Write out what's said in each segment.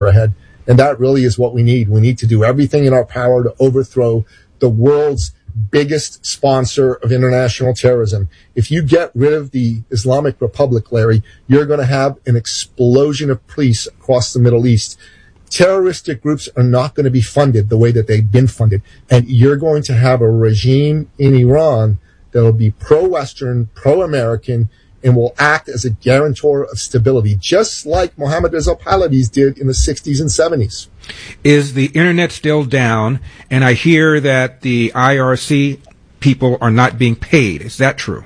ahead. And that really is what we need. We need to do everything in our power to overthrow the world's biggest sponsor of international terrorism. If you get rid of the Islamic Republic, Larry, you're going to have an explosion of peace across the Middle East. Terroristic groups are not going to be funded the way that they've been funded. And you're going to have a regime in Iran that will be pro-Western, pro-American, and will act as a guarantor of stability, just like Mohammad Reza Pahlavi did in the 60s and 70s. Is the internet still down? And I hear that the IRC people are not being paid. Is that true?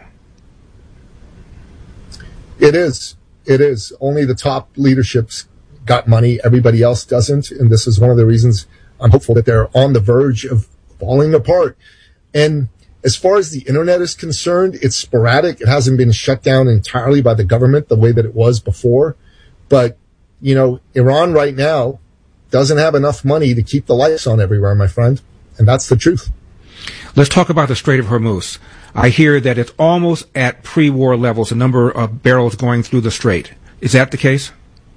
It is. It is. Only the top leadership's got money. Everybody else doesn't. And this is one of the reasons I'm hopeful that they're on the verge of falling apart. And as far as the internet is concerned, it's sporadic. It hasn't been shut down entirely by the government the way that it was before. But, you know, Iran right now doesn't have enough money to keep the lights on everywhere, my friend. And that's the truth. Let's talk about the Strait of Hormuz. I hear that it's almost at pre-war levels, the number of barrels going through the strait. Is that the case?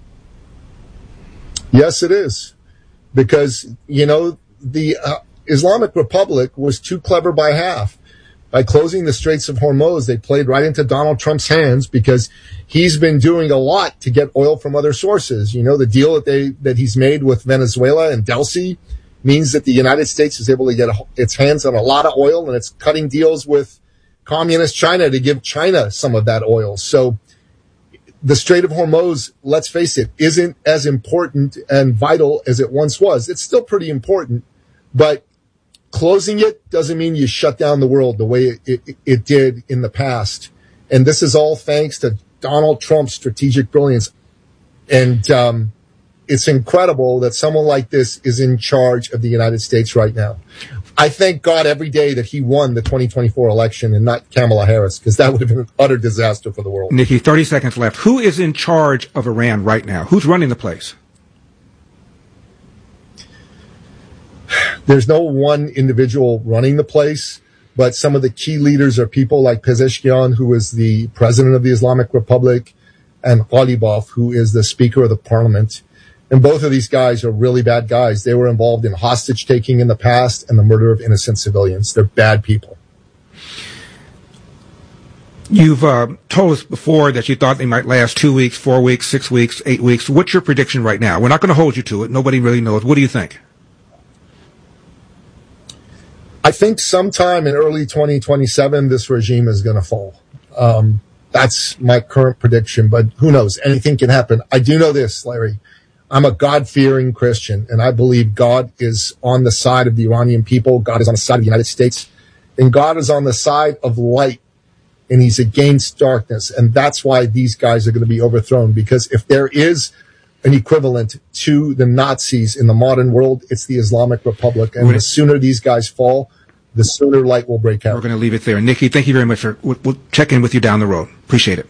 Yes, it is. Because, you know, the Islamic Republic was too clever by half. By closing the Straits of Hormuz, they played right into Donald Trump's hands because he's been doing a lot to get oil from other sources. You know, the deal that he's made with Venezuela and Delcy means that the United States is able to get its hands on a lot of oil, and it's cutting deals with communist China to give China some of that oil. So the Strait of Hormuz, let's face it, isn't as important and vital as it once was. It's still pretty important, but closing it doesn't mean you shut down the world the way it did in the past. And this is all thanks to Donald Trump's strategic brilliance. And it's incredible that someone like this is in charge of the United States right now. I thank God every day that he won the 2024 election and not Kamala Harris, because that would have been an utter disaster for the world. Nikki, 30 seconds left. Who is in charge of Iran right now? Who's running the place? There's no one individual running the place, but some of the key leaders are people like Pezeshkian, who is the president of the Islamic Republic, and Ghalibaf, who is the speaker of the parliament. And both of these guys are really bad guys. They were involved in hostage taking in the past and the murder of innocent civilians. They're bad people. You've told us before that you thought they might last 2 weeks, 4 weeks, 6 weeks, 8 weeks. What's your prediction right now? We're not going to hold you to it. Nobody really knows. What do you think? I think sometime in early 2027, this regime is going to fall. That's my current prediction, but who knows? Anything can happen. I do know this, Larry. I'm a God-fearing Christian, and I believe God is on the side of the Iranian people. God is on the side of the United States, and God is on the side of light, and he's against darkness. And that's why these guys are going to be overthrown, because if there is an equivalent to the Nazis in the modern world, it's the Islamic Republic. And the sooner these guys fall, the sooner light will break out. We're going to leave it there. Nikki, thank you very much. We'll check in with you down the road. Appreciate it.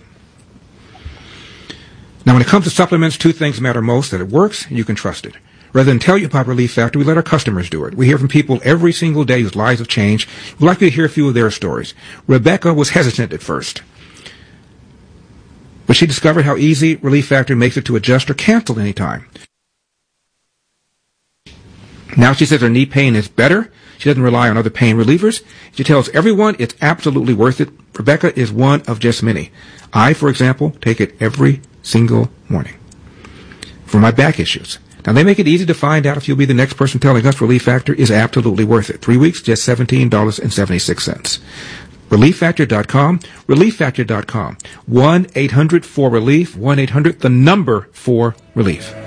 Now, when it comes to supplements, two things matter most: that it works and you can trust it. Rather than tell you about Relief Factor, we let our customers do it. We hear from people every single day whose lives have changed. We'd like you to hear a few of their stories. Rebecca was hesitant at first, but she discovered how easy Relief Factor makes it to adjust or cancel anytime. Now she says her knee pain is better. She doesn't rely on other pain relievers. She tells everyone it's absolutely worth it. Rebecca is one of just many. I, for example, take it every single morning for my back issues. Now, they make it easy to find out if you'll be the next person telling us Relief Factor is absolutely worth it. 3 weeks, just $17.76. ReliefFactor.com. ReliefFactor.com. 1-800-4-RELIEF. 1-800-4-RELIEF.